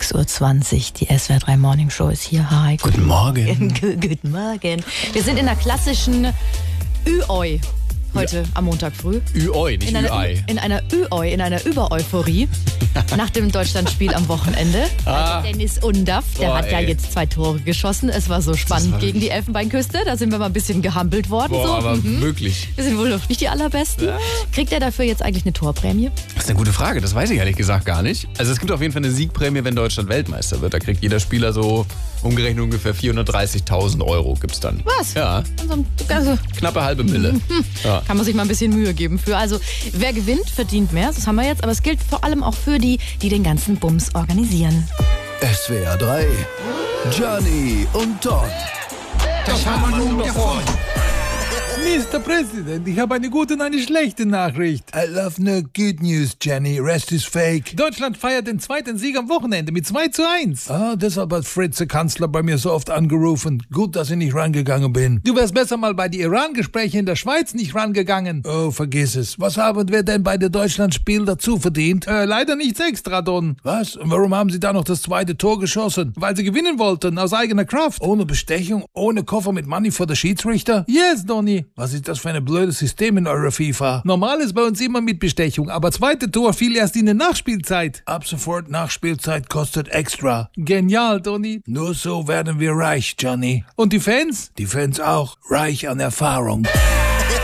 6.20 Uhr. Die SWR 3 Morning Show ist hier. Hi. Guten Morgen. Guten Morgen. Wir sind in der klassischen Ü-Oi heute am Montag früh. Ü-Oi, nicht Ü-Ei. In einer Ü-Oi, in einer Über-Euphorie nach dem Deutschlandspiel am Wochenende. Also Dennis Undaff, der hat ja jetzt 2 Tore geschossen. Es war so spannend gegen die Elfenbeinküste. Da sind wir mal ein bisschen gehampelt worden. Boah, so. aber wirklich. Wir sind wohl noch nicht die Allerbesten. Ja. Kriegt er dafür jetzt eigentlich eine Torprämie? Das ist eine gute Frage, das weiß ich ehrlich gesagt gar nicht. Also es gibt auf jeden Fall eine Siegprämie, wenn Deutschland Weltmeister wird. Da kriegt jeder Spieler so umgerechnet ungefähr 430.000 Euro gibt's dann. Was? Ja. Also, knappe halbe Mille. Ja. Kann man sich mal ein bisschen Mühe geben für. Also wer gewinnt, verdient mehr, das haben wir jetzt. Aber es gilt vor allem auch für die, die den ganzen Bums organisieren. SWR 3, Gianni und Don. Das haben wir nun davon. Mr. President, ich habe eine gute und eine schlechte Nachricht. I love no good news, Gianni. Rest is fake. Deutschland feiert den zweiten Sieg am Wochenende mit 2:1. Ah, deshalb hat Fritz, der Kanzler, bei mir so oft angerufen. Gut, dass ich nicht rangegangen bin. Du wärst besser mal bei die Iran-Gespräche in der Schweiz nicht rangegangen. Oh, vergiss es. Was haben wir denn bei der Deutschlandspiel dazu verdient? Leider nichts extra, Don. Was? Und warum haben Sie da noch das zweite Tor geschossen? Weil sie gewinnen wollten, aus eigener Kraft. Ohne Bestechung? Ohne Koffer mit Money vor der Schiedsrichter? Yes, Donny. Was ist das für ein blödes System in eurer FIFA? Normal ist bei uns immer mit Bestechung, aber zweite Tor fiel erst in der Nachspielzeit. Ab sofort Nachspielzeit kostet extra. Genial, Donny. Nur so werden wir reich, Johnny. Und die Fans? Die Fans auch. Reich an Erfahrung.